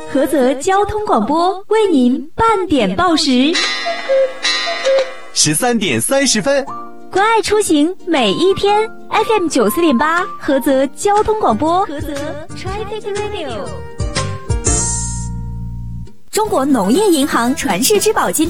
菏泽交通广播为您半点报时 ，13点30分。 关爱出行每一天 ，FM 94.8，菏泽交通广播，菏泽 Traffic Radio。中国农业银行传世之宝金